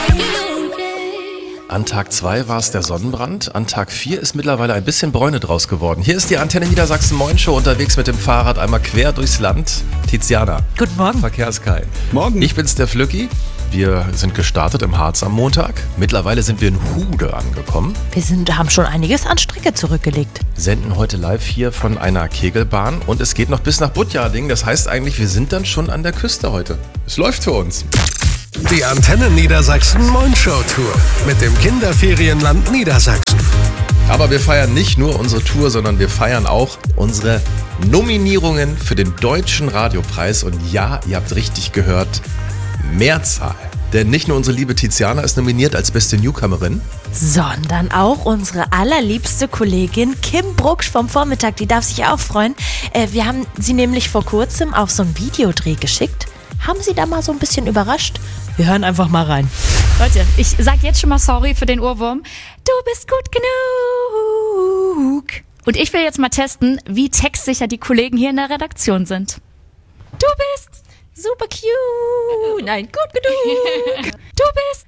An Tag 2 war es der Sonnenbrand, an Tag 4 ist mittlerweile ein bisschen Bräune draus geworden. Hier ist die Antenne Niedersachsen Moin Show unterwegs mit dem Fahrrad einmal quer durchs Land. Tiziana. Guten Morgen. Verkehrskai. Morgen. Ich bin's, der Flücki. Wir sind gestartet im Harz am Montag. Mittlerweile sind wir in Hude angekommen. Wir haben schon einiges an Strecke zurückgelegt. Senden heute live hier von einer Kegelbahn und es geht noch bis nach Budjading. Das heißt eigentlich, wir sind dann schon an der Küste heute. Es läuft für uns. Die Antenne Niedersachsen Moin Show Tour mit dem Kinderferienland Niedersachsen. Aber wir feiern nicht nur unsere Tour, sondern wir feiern auch unsere Nominierungen für den Deutschen Radiopreis. Und ja, ihr habt richtig gehört, Mehrzahl. Denn nicht nur unsere liebe Tiziana ist nominiert als beste Newcomerin, Sondern auch unsere allerliebste Kollegin Kim Brucksch vom Vormittag. Die darf sich auch freuen. Wir haben sie nämlich vor kurzem auf so einen Videodreh geschickt. Haben sie da mal so ein bisschen überrascht? Wir hören einfach mal rein. Leute, ich sag jetzt schon mal sorry für den Ohrwurm. Du bist gut genug. Und ich will jetzt mal testen, wie textsicher die Kollegen hier in der Redaktion sind. Du bist Super cute. Nein, gut genug. Du bist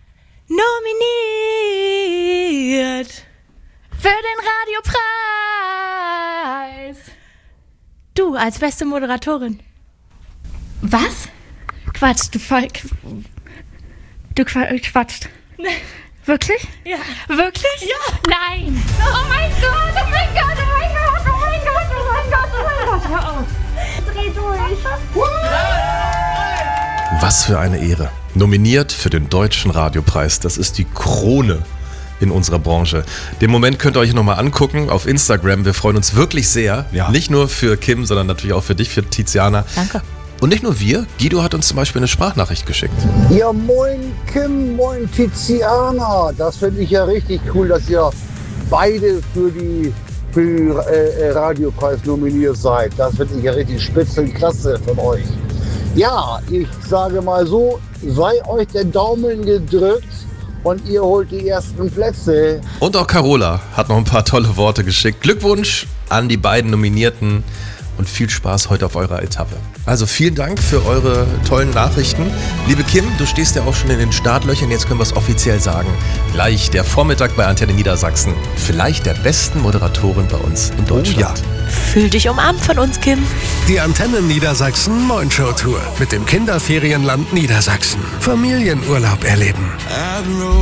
Nominiert für den Radiopreis. Du als beste Moderatorin. Was? Quatsch, du quatscht. Wirklich? Ja. Wirklich? Ja. Nein. Oh mein Gott, oh mein Gott, oh mein Gott, oh mein Gott, oh mein Gott, oh mein Gott. Hör auf. Dreh durch. was für eine Ehre. Nominiert für den Deutschen Radiopreis. Das ist die Krone in unserer Branche. Den Moment könnt ihr euch nochmal angucken auf Instagram. Wir freuen uns wirklich sehr. Ja. Nicht nur für Kim, sondern natürlich auch für dich, für Tiziana. Danke. Und nicht nur wir. Guido hat uns zum Beispiel eine Sprachnachricht geschickt. Ja, moin Kim, moin Tiziana. Das finde ich ja richtig cool, dass ihr beide für den Radiopreis nominiert seid. Das finde ich ja richtig spitzenklasse von euch. Ja, ich sage mal so, sei euch der Daumen gedrückt und ihr holt die ersten Plätze. Und auch Carola hat noch ein paar tolle Worte geschickt. Glückwunsch an die beiden Nominierten und viel Spaß heute auf eurer Etappe. Also vielen Dank für eure tollen Nachrichten. Liebe Kim, du stehst ja auch schon in den Startlöchern. Jetzt können wir es offiziell sagen. Gleich der Vormittag bei Antenne Niedersachsen. Vielleicht der besten Moderatorin bei uns in Deutschland. Oh ja. Fühl dich umarmt von uns, Kim. Die Antenne Niedersachsen Moin Show Tour mit dem Kinderferienland Niedersachsen. Familienurlaub erleben.